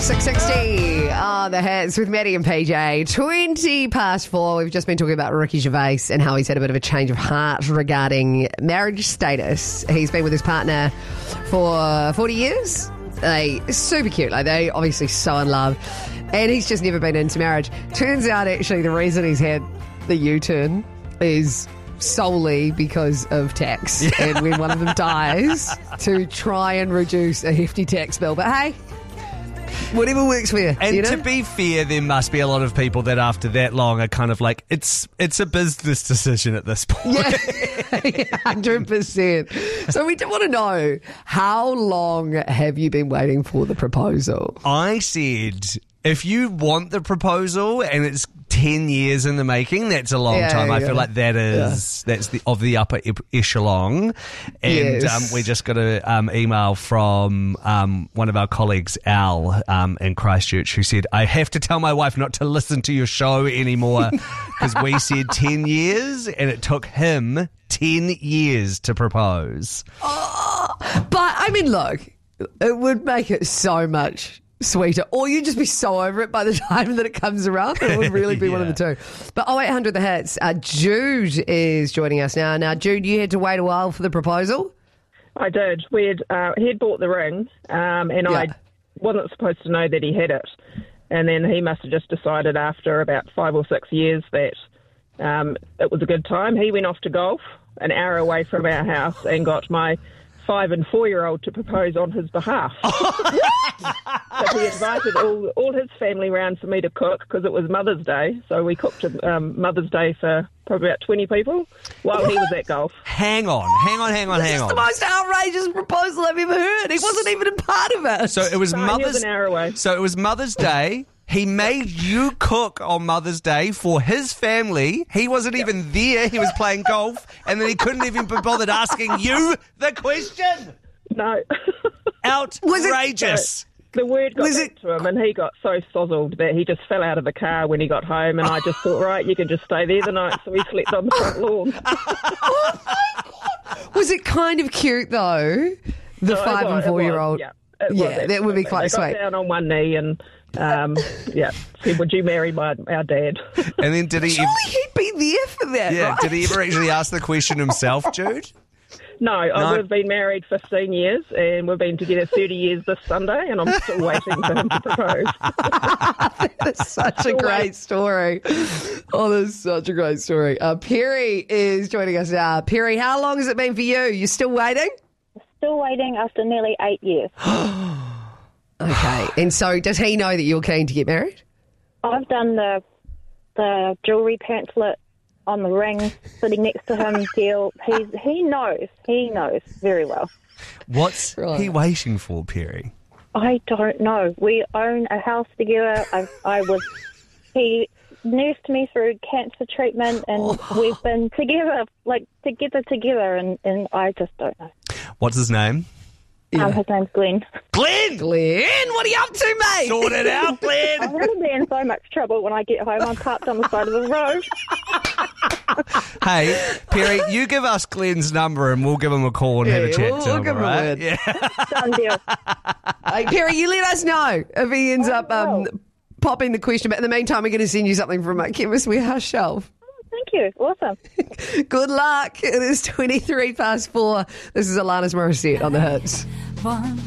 6:60 on the Hits with Maddie and PJ. 4:20. We've just been talking about Ricky Gervais and how he's had a bit of a change of heart regarding marriage status. He's been with his partner for 40 years. Super cute. They obviously so in love. And he's just never been into marriage. Turns out, actually, the reason he's had the U-turn is solely because of tax. And when one of them dies, to try and reduce a hefty tax bill. But hey, whatever works for you. And you know? to be fair, there must be a lot of people that after that long are kind of like, it's a business decision at this point. Yeah, 100%. So we do want to know, how long have you been waiting for the proposal? I said, if you want the proposal and it's 10 years in the making, that's a long time. I feel like that's of the upper echelon. And we just got an email from one of our colleagues, Al, in Christchurch, who said, I have to tell my wife not to listen to your show anymore because we said 10 years and it took him 10 years to propose. Oh, but, I mean, look, it would make it so much sweeter, or you'd just be so over it by the time that it comes around. It would really be one of the two. But 0800 The Hits, Jude is joining us now. Now, Jude, you had to wait a while for the proposal? I did. He had bought the ring, and I wasn't supposed to know that he had it. And then he must have just decided after about 5 or 6 years that it was a good time. He went off to golf an hour away from our house and got my 5 and 4-year-old to propose on his behalf. So he invited all his family round for me to cook because it was Mother's Day. So we cooked Mother's Day for probably about 20 people while he was at golf. Hang on. This is the most outrageous proposal I've ever heard. He wasn't even a part of it. So it was He was an hour away. So it was Mother's Day. He made you cook on Mother's Day for his family. He wasn't even there. He was playing golf. And then he couldn't even be bothered asking you the question. No. Outrageous. The word got back to him, and he got so sozzled that he just fell out of the car when he got home, and I just thought, right, you can just stay there the night, so he slept on the front lawn. Oh my God. Was it kind of cute, though? The 5 and 4-year-old? Yeah, that would be quite sweet. Got down on one knee and, said, would you marry our dad? And then did he... Surely he'd be there for that, right? Did he ever actually ask the question himself, Jude? No, we've been married 15 years and we've been together 30 years this Sunday, and I'm still waiting for him to propose. That's such a great story. Oh, that's such a great story. Perry is joining us now. Perry, how long has it been for you? You still waiting? Still waiting after nearly 8 years. Okay. And so does he know that you're keen to get married? I've done the jewellery pamphlet on the ring, sitting next to him deal. He knows very well. What's he waiting for, Perry? I don't know. We own a house together. He nursed me through cancer treatment, and we've been together, and I just don't know. What's his name? His name's Glenn. Glenn, what are you up to, mate? Sort it out, Glenn. I'm going to be in so much trouble when I get home. I'm parked on the side of the road. Hey, Perry, you give us Glenn's number and we'll give him a call and have a chat to him, give him a right? word. Yeah. Done deal. Hey, Perry, you let us know if he ends up popping the question. But in the meantime, we're going to send you something from our Chemist Warehouse shelf. Thank you. Awesome. Good luck. It is 4:23. This is Alanis Morissette on the Hits.